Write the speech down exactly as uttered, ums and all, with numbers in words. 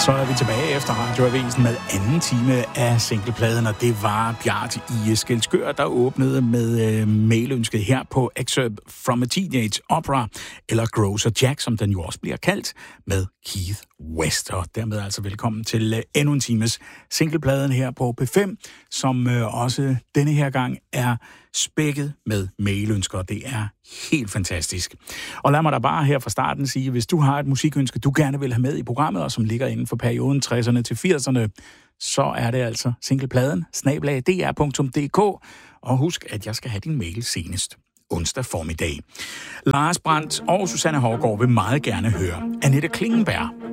Så er vi tilbage efter Radioavisen med anden time af singlepladen, og det var Bjarte i Skælskør, der åbnede med øh, mailønsket her på Excerpt from a Teenage Opera, eller Grocer Jack, som den jo også bliver kaldt, med Keith West. Og dermed altså velkommen til øh, endnu en times singlepladen her på P fem, som øh, også denne her gang er spækket med mailønsker. Det er helt fantastisk. Og lad mig da bare her fra starten sige, hvis du har et musikønske, du gerne vil have med i programmet, og som ligger inden for perioden tresserne til firserne, så er det altså singlepladen, snabel-a d r punktum d k. Og husk, at jeg skal have din mail senest onsdag formiddag. Lars Brandt og Susanne Hougaard vil meget gerne høre Annette Klingenberg